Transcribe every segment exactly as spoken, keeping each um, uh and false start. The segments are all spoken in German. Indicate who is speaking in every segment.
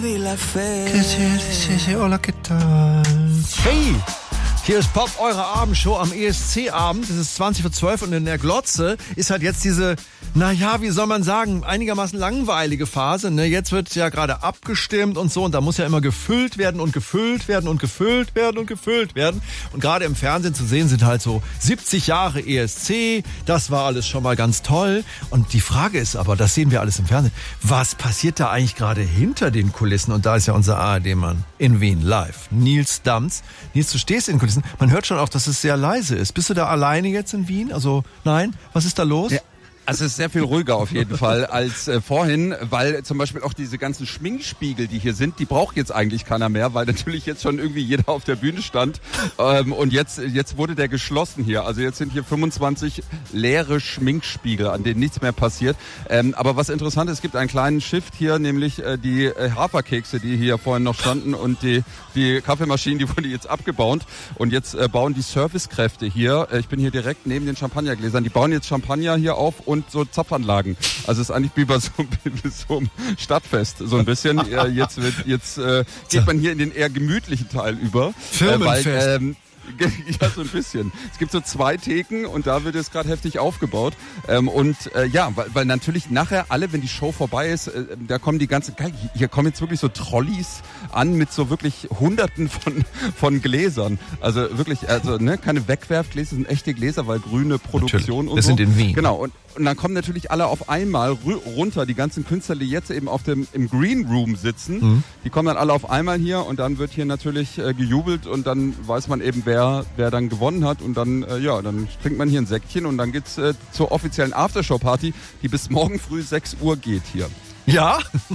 Speaker 1: Hola, ¿qué tal?
Speaker 2: Hey, hier ist Pop, eure Abendshow am E S C-Abend. Es ist zwanzig vor zwölf und in der Glotze ist halt jetzt diese, naja, wie soll man sagen, einigermaßen langweilige Phase. Ne? Jetzt wird ja gerade abgestimmt und so und da muss ja immer gefüllt werden und gefüllt werden und gefüllt werden und gefüllt werden. Und gerade im Fernsehen zu sehen sind halt so siebzig Jahre E S C. Das war alles schon mal ganz toll. Und die Frage ist aber, das sehen wir alles im Fernsehen, was passiert da eigentlich gerade hinter den Kulissen? Und da ist ja unser A R D-Mann in Wien live, Nils Dams. Nils, du stehst in den Kulissen. Man hört schon auch, dass es sehr leise ist. Bist du da alleine jetzt in Wien? Also nein? Was ist da los?
Speaker 3: Ja. Also es ist sehr viel ruhiger auf jeden Fall als äh, vorhin, weil zum Beispiel auch diese ganzen Schminkspiegel, die hier sind, die braucht jetzt eigentlich keiner mehr, weil natürlich jetzt schon irgendwie jeder auf der Bühne stand ähm, und jetzt jetzt wurde der geschlossen hier. Also jetzt sind hier fünfundzwanzig leere Schminkspiegel, an denen nichts mehr passiert. Ähm, aber was interessant ist, es gibt einen kleinen Shift hier, nämlich äh, die äh, Haferkekse, die hier vorhin noch standen und die die Kaffeemaschinen, die wurden jetzt abgebaut und jetzt äh, bauen die Servicekräfte hier. Äh, ich bin hier direkt neben den Champagnergläsern. Die bauen jetzt Champagner hier auf und so Zapfanlagen. Also es ist eigentlich wie bei so, wie so einem Stadtfest so ein bisschen. Äh, jetzt wird, jetzt äh, geht man hier in den eher gemütlichen Teil über.
Speaker 2: Firmenfest.
Speaker 3: Äh, weil, ähm, ja, so ein bisschen. Es gibt so zwei Theken und da wird jetzt gerade heftig aufgebaut. Ähm, und äh, ja, weil, weil natürlich nachher alle, wenn die Show vorbei ist, äh, da kommen die ganzen, geil, hier kommen jetzt wirklich so Trolleys an mit so wirklich Hunderten von von Gläsern. Also wirklich, also ne, keine Wegwerfgläser, sind echte Gläser, weil grüne Produktion
Speaker 2: natürlich.
Speaker 3: und
Speaker 2: Wir
Speaker 3: so.
Speaker 2: sind in Wien.
Speaker 3: Genau. Und Und dann kommen natürlich alle auf einmal runter, die ganzen Künstler, die jetzt eben auf dem im Green Room sitzen, mhm. die kommen dann alle auf einmal hier und dann wird hier natürlich äh, gejubelt und dann weiß man eben, wer wer dann gewonnen hat und dann äh, ja, dann trinkt man hier ein Säckchen und dann geht's äh, zur offiziellen Aftershow-Party, die bis morgen früh sechs Uhr geht hier.
Speaker 2: Ja?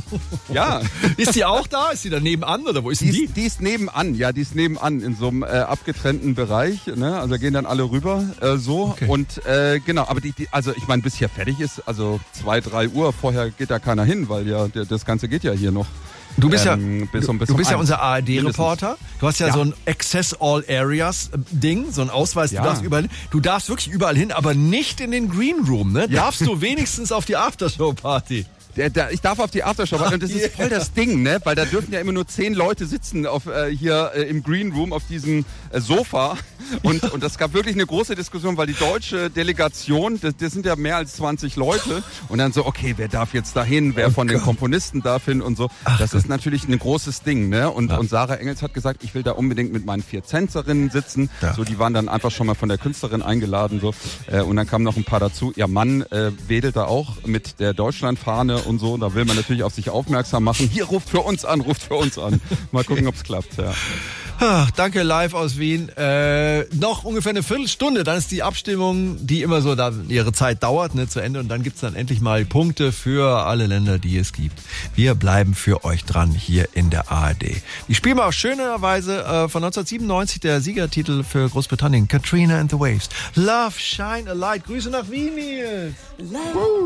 Speaker 3: Ja.
Speaker 2: Ist die auch da? Ist die da nebenan oder wo ist
Speaker 3: die?
Speaker 2: die?
Speaker 3: Ist, die ist nebenan, ja, die ist nebenan in so einem äh, abgetrennten Bereich, ne? Also gehen dann alle rüber äh, so
Speaker 2: okay.
Speaker 3: und äh, genau, aber die, die also ich meine, bis hier fertig ist, also zwei, drei Uhr, vorher geht da keiner hin, weil ja der, das Ganze geht ja hier noch.
Speaker 2: Du bist
Speaker 3: ähm,
Speaker 2: ja,
Speaker 3: bis um, bis
Speaker 2: du
Speaker 3: um
Speaker 2: bist ja
Speaker 3: eins.
Speaker 2: unser A R D-Reporter. Du hast ja, ja so ein Access All Areas Ding, so ein Ausweis.
Speaker 3: Ja.
Speaker 2: Du darfst überall, du darfst wirklich überall hin, aber nicht in den Green Room, ne?
Speaker 3: Ja.
Speaker 2: Darfst du wenigstens auf die Aftershow-Party?
Speaker 3: Der, der, ich darf auf die Aftershow warten und das ist voll das Ding, ne? Weil da dürfen ja immer nur zehn Leute sitzen auf, äh, hier äh, im Green Room auf diesem äh, Sofa und und das gab wirklich eine große Diskussion, weil die deutsche Delegation, das, das sind ja mehr als zwanzig Leute und dann so, okay, wer darf jetzt dahin, wer oh von Gott. den Komponisten darf hin und so. Ach das Gott. ist natürlich ein großes Ding, ne? Und ja. und Sarah Engels hat gesagt, ich will da unbedingt mit meinen vier Tänzerinnen sitzen. Ja. So, die waren dann einfach schon mal von der Künstlerin eingeladen so äh, und dann kamen noch ein paar dazu. Ihr Mann äh, wedelt da auch mit der Deutschlandfahne und so, da will man natürlich auf sich aufmerksam machen. Hier, ruft für uns an, ruft für uns an. Mal gucken, ob's klappt, ja.
Speaker 2: Ach, danke, live aus Wien. Äh, noch ungefähr eine Viertelstunde, dann ist die Abstimmung, die immer so da ihre Zeit dauert, ne, zu Ende und dann gibt's dann endlich mal Punkte für alle Länder, die es gibt. Wir bleiben für euch dran hier in der A R D. Ich spiele mal auf schönerweise äh, von neunzehnhundertsiebenundneunzig der Siegertitel für Großbritannien, Katrina and the Waves. Love, Shine a Light. Grüße nach Wien, Nils.